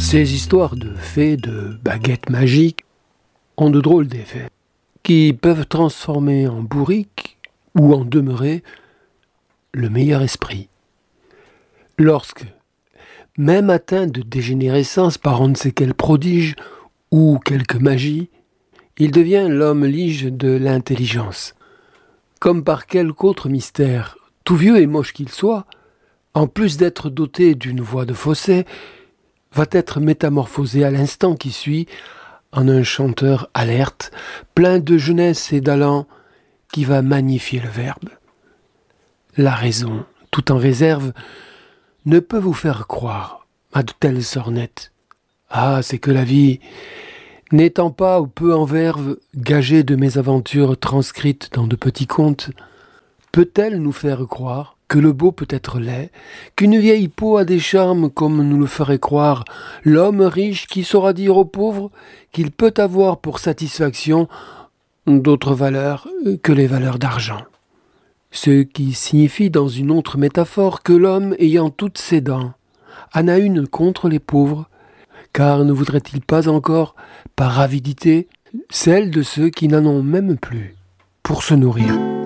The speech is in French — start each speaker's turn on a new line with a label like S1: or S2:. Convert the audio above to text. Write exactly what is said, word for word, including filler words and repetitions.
S1: Ces histoires de fées, de baguettes magiques, ont de drôles d'effets, qui peuvent transformer en bourrique ou en demeurer le meilleur esprit. Lorsque, même atteint de dégénérescence par on ne sait quel prodige ou quelque magie, il devient l'homme lige de l'intelligence. Comme par quelque autre mystère, tout vieux et moche qu'il soit, en plus d'être doté d'une voix de fausset, va être métamorphosé à l'instant qui suit en un chanteur alerte, plein de jeunesse et d'allant, qui va magnifier le verbe. La raison, tout en réserve, ne peut vous faire croire à de telles sornettes. Ah, c'est que la vie, n'étant pas ou peu en verve, gagée de mésaventures transcrites dans de petits contes, peut-elle nous faire croire que le beau peut être laid, qu'une vieille peau a des charmes comme nous le ferait croire l'homme riche qui saura dire aux pauvres qu'il peut avoir pour satisfaction d'autres valeurs que les valeurs d'argent. Ce qui signifie dans une autre métaphore que l'homme ayant toutes ses dents en a une contre les pauvres, car ne voudrait-il pas encore, par avidité, celle de ceux qui n'en ont même plus pour se nourrir.